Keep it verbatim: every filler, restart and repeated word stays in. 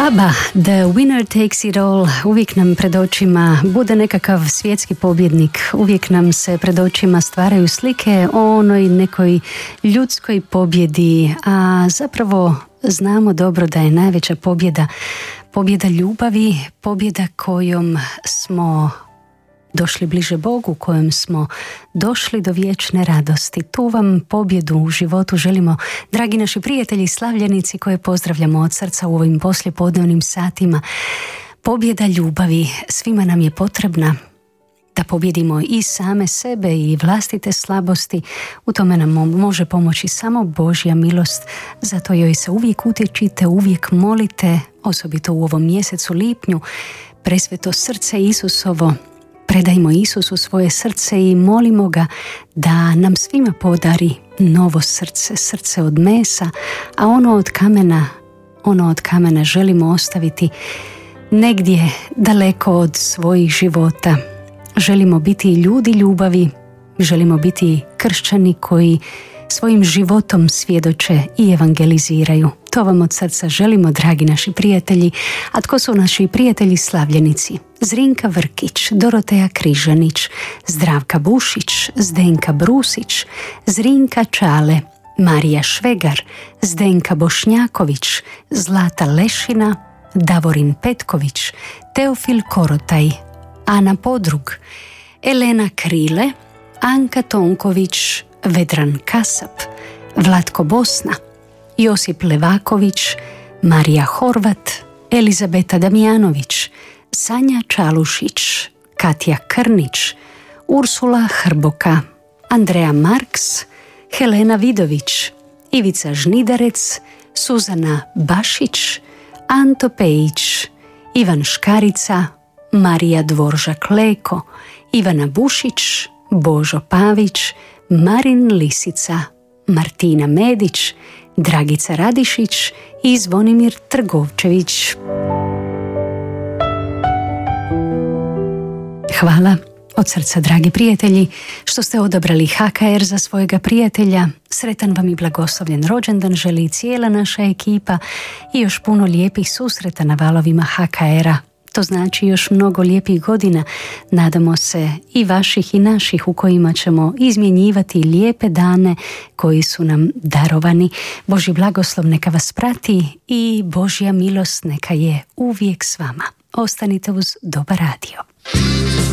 ABBA, The Winner Takes It All, uvijek nam pred očima bude nekakav svjetski pobjednik, uvijek nam se pred očima stvaraju slike o onoj nekoj ljudskoj pobjedi, a zapravo znamo dobro da je najveća pobjeda pobjeda ljubavi, pobjeda kojom smo došli bliže Bogu, kojom smo došli do vječne radosti. Tu vam pobjedu u životu želimo, dragi naši prijatelji, slavljenici koje pozdravljamo od srca u ovim poslijepodnevnim satima. Pobjeda ljubavi svima nam je potrebna da pobjedimo i same sebe i vlastite slabosti. U tome nam može pomoći samo Božja milost, zato joj se uvijek utječite, uvijek molite, osobito u ovom mjesecu lipnju. Presveto srce Isusovo, predajmo Isusu svoje srce i molimo ga da nam svima podari novo srce, srce od mesa, a ono od kamena, ono od kamena želimo ostaviti negdje daleko od svojih života. Želimo biti ljudi ljubavi, želimo biti kršćani koji svojim životom svjedoče i evangeliziraju. To vam od srca želimo, dragi naši prijatelji. A tko su naši prijatelji slavljenici? Zrinka Vrkić, Doroteja Križanić, Zdravka Bušić, Zdenka Brusić, Zrinka Čale, Marija Švegar, Zdenka Bošnjaković, Zlata Lešina, Davorin Petković, Teofil Korotaj, Ana Podrug, Elena Krile, Anka Tonković, Vedran Kasap, Vlatko Bosna, Josip Levaković, Marija Horvat, Elizabeta Damjanović, Sanja Čalušić, Katja Krnić, Ursula Hrboka, Andreja Marks, Helena Vidović, Ivica Žnidarec, Suzana Bašić, Anto Pejić, Ivan Škarica, Marija Dvoržak Leko, Ivana Bušić, Božo Pavić, Marin Lisica, Martina Medić, Dragica Radišić i Zvonimir Trgovčević. Hvala od srca, dragi prijatelji, što ste odabrali H K R za svojega prijatelja. Sretan vam i blagoslovljen rođendan želi i cijela naša ekipa i još puno lijepih susreta na valovima H K R-a. To znači još mnogo lijepih godina, nadamo se i vaših i naših, u kojima ćemo izmjenjivati lijepe dane koji su nam darovani. Božji blagoslov neka vas prati i Božja milost neka je uvijek s vama. Ostanite uz dobar radio.